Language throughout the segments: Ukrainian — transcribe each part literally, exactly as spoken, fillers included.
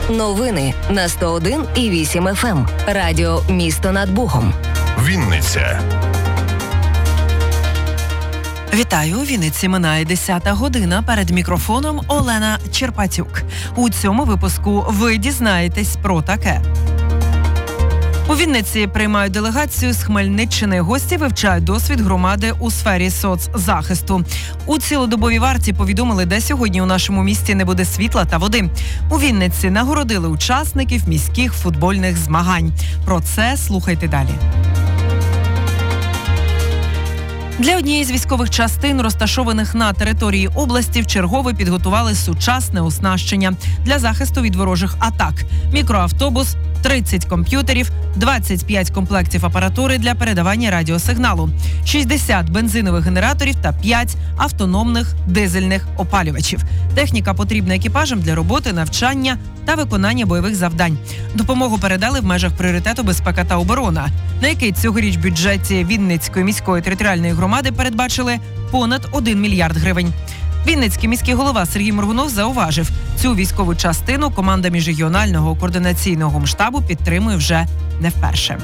Новини на сто один і вісім еф ем. Радіо «Місто над Богом». Вінниця. Вітаю, у Вінниці минає десята година. Перед мікрофоном Олена Черпатюк. У цьому випуску ви дізнаєтесь про таке. У Вінниці приймають делегацію з Хмельниччини. Гості вивчають досвід громади у сфері соцзахисту. У цілодобовій варті повідомили, де сьогодні у нашому місті не буде світла та води. У Вінниці нагородили учасників міських футбольних змагань. Про це слухайте далі. Для однієї з військових частин, розташованих на території області, вчергове підготували сучасне оснащення для захисту від ворожих атак. Мікроавтобус, тридцять комп'ютерів, двадцять п'ять комплектів апаратури для передавання радіосигналу, шістдесят бензинових генераторів та п'ять автономних дизельних опалювачів. Техніка потрібна екіпажам для роботи, навчання та виконання бойових завдань. Допомогу передали в межах пріоритету безпека та оборона, на який цьогоріч в бюджеті Вінницької міської територіальної громади передбачили понад один мільярд гривень. Вінницький міський голова Сергій Моргунов зауважив, цю військову частину команда міжрегіонального координаційного штабу підтримує вже не вперше.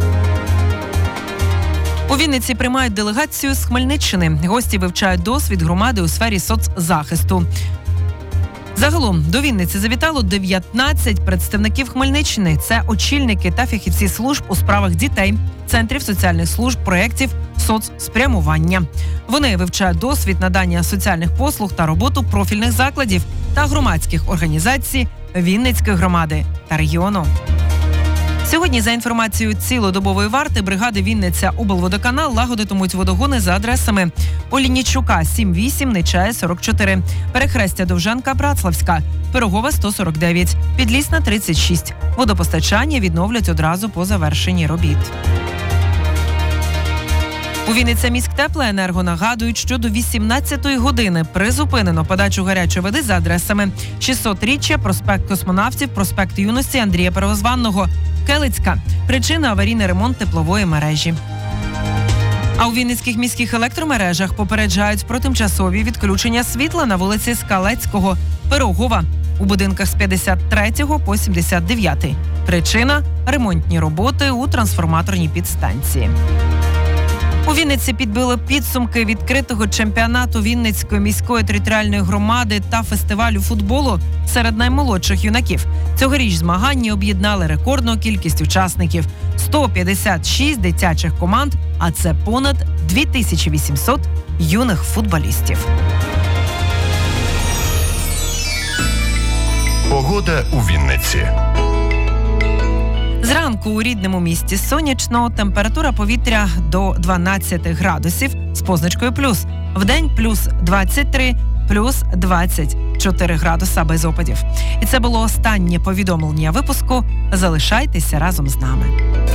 У Вінниці приймають делегацію з Хмельниччини. Гості вивчають досвід громади у сфері соцзахисту. Загалом до Вінниці завітало дев'ятнадцять представників Хмельниччини. Це очільники та фахівці служб у справах дітей, центрів соціальних служб, проєктів соцспрямування. Вони вивчають досвід надання соціальних послуг та роботу профільних закладів та громадських організацій Вінницької громади та регіону. Сьогодні, за інформацією цілодобової варти, бригади Вінниця облводоканал лагодитимуть водогони за адресами Олійнічука сім вісім, Нечая сорок чотири, Перехрестя Довженка Братславська, Пирогова сто сорок дев'ять, Підлісна тридцять шість. Водопостачання відновлять одразу по завершенні робіт. У Вінниця міськтеплоенерго нагадують, що до вісімнадцятої години призупинено подачу гарячої води за адресами шістсотріччя, проспект Космонавтів, проспект Юності Андрія Первозванного, Келицька. Причина – аварійний ремонт теплової мережі. А у Вінницьких міських електромережах попереджають про тимчасові відключення світла на вулиці Скалецького, Пирогова, у будинках з п'ятдесят третього по сімдесят дев'ятий. Причина – ремонтні роботи у трансформаторній підстанції. У Вінниці підбили підсумки відкритого чемпіонату Вінницької міської територіальної громади та фестивалю футболу серед наймолодших юнаків. Цьогоріч змагання об'єднали рекордну кількість учасників – сто п'ятдесят шість дитячих команд, а це понад дві тисячі вісімсот юних футболістів. Погода у Вінниці. Зранку у рідному місті сонячно, температура повітря до дванадцяти градусів з позначкою плюс. Вдень плюс двадцять три, плюс двадцять чотири градуса без опадів. І це було останнє повідомлення випуску. Залишайтеся разом з нами.